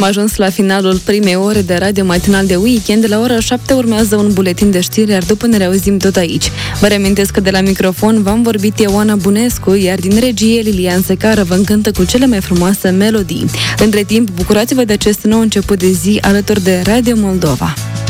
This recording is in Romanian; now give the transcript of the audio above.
Am ajuns la finalul primei ore de radio matinal de weekend. La ora 7 urmează un buletin de știri, iar după ne reauzim tot aici. Vă reamintesc că de la microfon v-am vorbit Ioana Bunescu, iar din regie Lilian Secară vă încântă cu cele mai frumoase melodii. Între timp, bucurați-vă de acest nou început de zi alături de Radio Moldova.